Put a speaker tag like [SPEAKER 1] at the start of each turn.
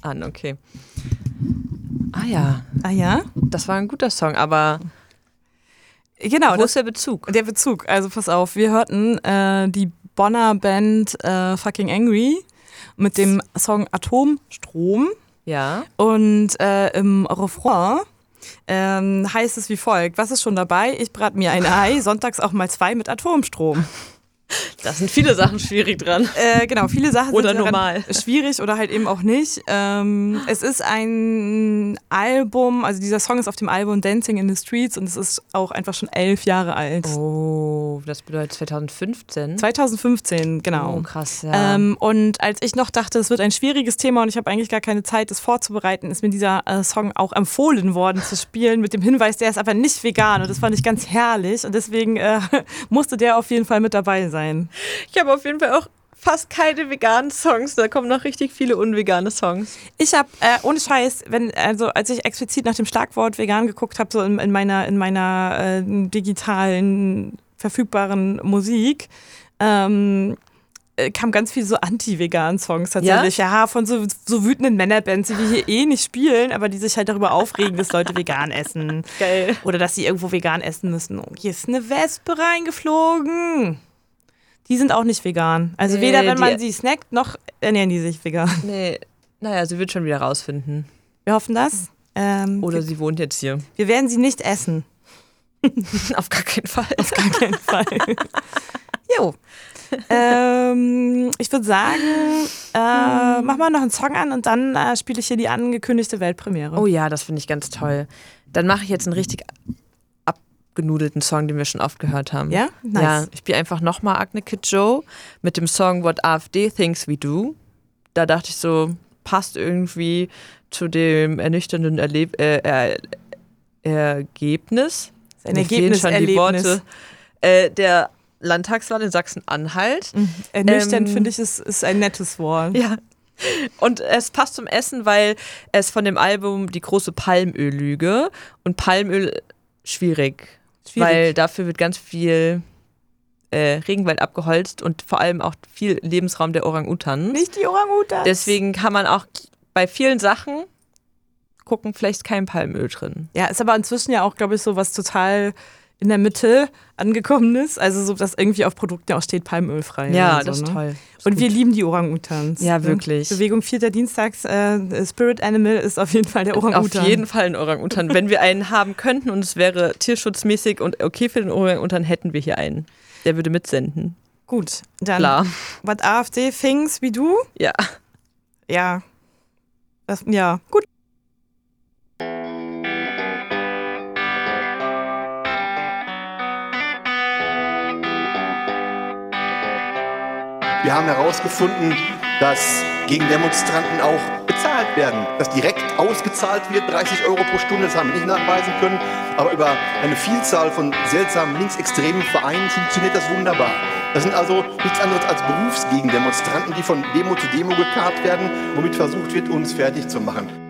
[SPEAKER 1] an, okay. Ah ja.
[SPEAKER 2] Ah ja?
[SPEAKER 1] Das war ein guter Song, aber
[SPEAKER 2] Genau.
[SPEAKER 1] wo ist der Bezug?
[SPEAKER 2] Der Bezug, also pass auf, wir hörten die Bonner Band Fucking Angry mit dem Song Atomstrom
[SPEAKER 1] Ja.
[SPEAKER 2] und im Refrain heißt es wie folgt: Was ist schon dabei? Ich brate mir ein Ei, sonntags auch mal 2 mit Atomstrom.
[SPEAKER 1] Da sind viele Sachen schwierig dran.
[SPEAKER 2] Genau, viele Sachen
[SPEAKER 1] Oder
[SPEAKER 2] sind daran
[SPEAKER 1] normal.
[SPEAKER 2] schwierig oder halt eben auch nicht. Es ist ein Album, also dieser Song ist auf dem Album Dancing in the Streets und es ist auch einfach schon 11 Jahre alt.
[SPEAKER 1] Oh, das bedeutet 2015?
[SPEAKER 2] 2015, genau.
[SPEAKER 1] Oh, krass, ja.
[SPEAKER 2] Und als ich noch dachte, es wird ein schwieriges Thema und ich habe eigentlich gar keine Zeit, das vorzubereiten, ist mir dieser Song auch empfohlen worden zu spielen mit dem Hinweis, der ist aber nicht vegan und das fand ich ganz herrlich und deswegen musste der auf jeden Fall mit dabei sein.
[SPEAKER 1] Ich habe auf jeden Fall auch fast keine veganen Songs. Da kommen noch richtig viele unvegane Songs.
[SPEAKER 2] Ich habe, ohne Scheiß, als ich explizit nach dem Schlagwort vegan geguckt habe, so in meiner digitalen, verfügbaren Musik, kam ganz viel so anti-veganen Songs tatsächlich. Ja, von so wütenden Männerbands, die wir hier eh nicht spielen, aber die sich halt darüber aufregen, dass Leute vegan essen.
[SPEAKER 1] Geil.
[SPEAKER 2] Oder dass sie irgendwo vegan essen müssen. Oh, hier ist eine Wespe reingeflogen. Die sind auch nicht vegan. Also
[SPEAKER 1] Nee,
[SPEAKER 2] weder wenn man sie snackt, noch ernähren die sich vegan.
[SPEAKER 1] Nee, naja, sie wird schon wieder rausfinden.
[SPEAKER 2] Wir hoffen das.
[SPEAKER 1] Oder sie wohnt jetzt hier.
[SPEAKER 2] Wir werden sie nicht essen.
[SPEAKER 1] Auf gar keinen Fall.
[SPEAKER 2] Auf gar keinen Fall. Jo. Ich würde sagen, mach mal noch einen Song an und dann spiele ich hier die angekündigte Weltpremiere.
[SPEAKER 1] Oh ja, das finde ich ganz toll. Dann mache ich jetzt einen richtig abgenudelten Song, den wir schon oft gehört haben.
[SPEAKER 2] Ja? Nice.
[SPEAKER 1] Ja, ich spiele einfach nochmal Agne Kid Joe mit dem Song What AfD Thinks We Do. Da dachte ich so, passt irgendwie zu dem ernüchternden Ergebnis.
[SPEAKER 2] Ein
[SPEAKER 1] Mir fehlen schon die
[SPEAKER 2] Ergebniserlebnis.
[SPEAKER 1] Worte. Der Landtagswahl in Sachsen-Anhalt.
[SPEAKER 2] Ernüchternd finde ich, ist ein nettes Wort.
[SPEAKER 1] Ja. Und es passt zum Essen, weil es von dem Album Die große Palmöllüge und Palmöl schwierig. Weil dafür wird ganz viel Regenwald abgeholzt und vor allem auch viel Lebensraum der Orang-Utans.
[SPEAKER 2] Nicht die Orang-Utans.
[SPEAKER 1] Deswegen kann man auch bei vielen Sachen gucken, vielleicht ist kein Palmöl drin.
[SPEAKER 2] Ja, ist aber inzwischen ja auch, glaube ich, so was total in der Mitte angekommen ist. Also so, dass irgendwie auf Produkten auch steht Palmölfrei.
[SPEAKER 1] Ja,
[SPEAKER 2] so,
[SPEAKER 1] das ist toll.
[SPEAKER 2] Und wir lieben die Orang-Utans.
[SPEAKER 1] Ja, wirklich.
[SPEAKER 2] Bewegung 4. Dienstags, Spirit Animal ist auf jeden Fall der Orang-Utan.
[SPEAKER 1] Auf jeden Fall ein Orang-Utan. Wenn wir einen haben könnten und es wäre tierschutzmäßig und okay für den Orang-Utan, hätten wir hier einen. Der würde mitsenden.
[SPEAKER 2] Gut, dann
[SPEAKER 1] Klar.
[SPEAKER 2] What AfD Thinks wie du?
[SPEAKER 1] Ja.
[SPEAKER 2] Ja. Ja, gut.
[SPEAKER 3] Wir haben herausgefunden, dass Gegendemonstranten auch bezahlt werden, dass direkt ausgezahlt wird, 30 Euro pro Stunde, das haben wir nicht nachweisen können, aber über eine Vielzahl von seltsamen linksextremen Vereinen funktioniert das wunderbar. Das sind also nichts anderes als Berufsgegendemonstranten, die von Demo zu Demo gekarrt werden, womit versucht wird, uns fertig zu machen.